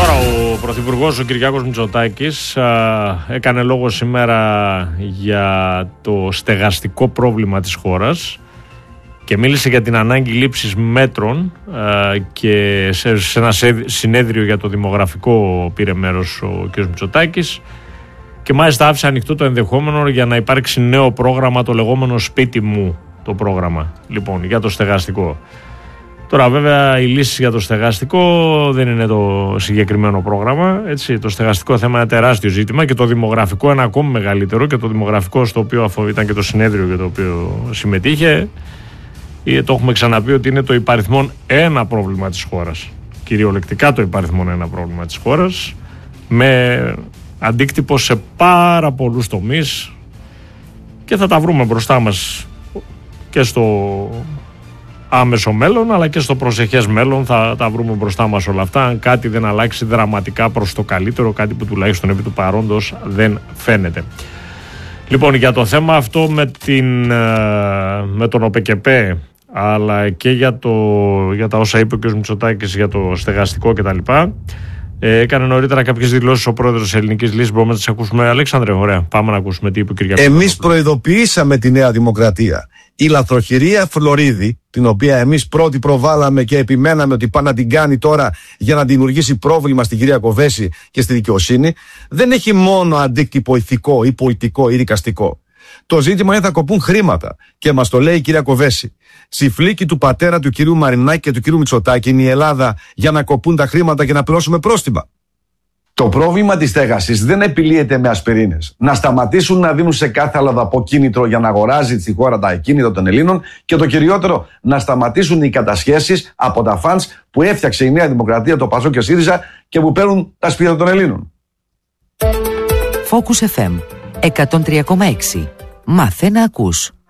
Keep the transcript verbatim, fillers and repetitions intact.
Τώρα ο Πρωθυπουργός, ο Κυριάκος Μητσοτάκης, έκανε λόγο σήμερα για το στεγαστικό πρόβλημα της χώρας και μίλησε για την ανάγκη λήψης μέτρων και σε, σε ένα συνέδριο για το δημογραφικό πήρε μέρος ο κ. Μητσοτάκης και μάλιστα άφησε ανοιχτό το ενδεχόμενο για να υπάρξει νέο πρόγραμμα, το λεγόμενο σπίτι μου το πρόγραμμα, λοιπόν, για το στεγαστικό. Τώρα βέβαια η λύση για το στεγαστικό δεν είναι το συγκεκριμένο πρόγραμμα, έτσι. Το στεγαστικό θέμα είναι τεράστιο ζήτημα και το δημογραφικό είναι ακόμη μεγαλύτερο, και το δημογραφικό στο οποίο ήταν και το συνέδριο για το οποίο συμμετείχε, το έχουμε ξαναπεί ότι είναι το υπαριθμόν ένα πρόβλημα της χώρας, κυριολεκτικά το υπαριθμόν ένα πρόβλημα της χώρας, με αντίκτυπο σε πάρα πολλούς τομείς, και θα τα βρούμε μπροστά μας και στο άμεσο μέλλον αλλά και στο προσεχές μέλλον. Θα τα βρούμε μπροστά μας όλα αυτά, αν κάτι δεν αλλάξει δραματικά προς το καλύτερο, κάτι που τουλάχιστον επί του παρόντος δεν φαίνεται. Λοιπόν, για το θέμα αυτό με, την, με τον ΟΠΕΚΕΠΕ, αλλά και για, το, για τα όσα είπε ο κ. Μητσοτάκης για το στεγαστικό κτλ. Ε, έκανε νωρίτερα κάποιες δηλώσεις ο πρόεδρος της Ελληνικής Λύσης. Μπορούμε να τις ακούσουμε, Αλέξανδρε? Ωραία, πάμε να ακούσουμε τι είπε ο Κυριάκος. Εμείς προειδοποιήσαμε τη Νέα Δημοκρατία. Η λαθροχειρία Φλωρίδη, την οποία εμείς πρώτοι προβάλαμε και επιμέναμε ότι πάει να την κάνει τώρα για να δημιουργήσει πρόβλημα στην κυρία Κοβέση και στη δικαιοσύνη, δεν έχει μόνο αντίκτυπο ηθικό ή πολιτικό ή δικαστικό. Το ζήτημα είναι θα κοπούν χρήματα. Και μας το λέει η κυρία Κοβέση. Στη φλίκη του πατέρα του κυρίου Μαρινάκη και του κυρίου Μητσοτάκη είναι η Ελλάδα για να κοπούν τα χρήματα και να πληρώσουμε πρόστιμα. Το πρόβλημα της στέγασης δεν επιλύεται με ασπιρίνες. Να σταματήσουν να δίνουν σε κάθε αλλοδαπό κίνητρο για να αγοράζει στη χώρα τα ακίνητα των Ελλήνων, και το κυριότερο, να σταματήσουν οι κατασχέσεις από τα φαντς που έφτιαξε η Νέα Δημοκρατία, το ΠΑΣΟΚ και ο ΣΥΡΙΖΑ και που παίρνουν τα σπίτια των Ελλήνων. Focus εφ εμ εκατόν τρία κόμμα έξι. Μάθε να ακούς.